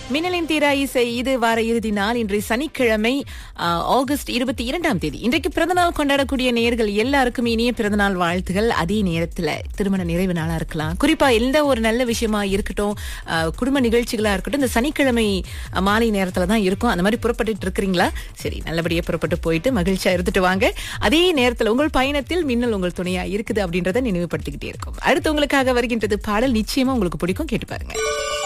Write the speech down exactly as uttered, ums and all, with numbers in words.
மின்னலின் தீரா இசை இது வார இறுதி நாள். இன்றைய சனிக்கிழமை ஆ, ஆகஸ்ட் இருபத்தி இரண்டாம் தேதி. இன்றைக்கு பிறந்தநாள் கொண்டாடக்கூடிய நேயர்கள் எல்லாருக்கும் இனிய பிறந்தநாள் வாழ்த்துகள். அதே நேரத்துல திருமண நிறைவு நாளா இருக்கலாம், குறிப்பா எந்த ஒரு நல்ல விஷயமா இருக்கட்டும், ஆ, குடும்ப நிகழ்ச்சிகளா இருக்கட்டும், இந்த சனிக்கிழமை ஆ, மாலை நேரத்துல தான் இருக்கும். அந்த மாதிரி புறப்பட்டு இருக்கிறீங்களா? சரி, நல்லபடியா புறப்பட்டு போயிட்டு மகிழ்ச்சியா இருந்துட்டு வாங்க. அதே நேரத்துல உங்கள் பயணத்தில் மின்னல் உங்கள் துணையா இருக்குது அப்படின்றத நினைவுபடுத்திக்கிட்டே இருக்கும். அடுத்து உங்களுக்காக வருகின்றது பாடல், நிச்சயமா உங்களுக்கு பிடிக்கும், கேட்டு பாருங்க.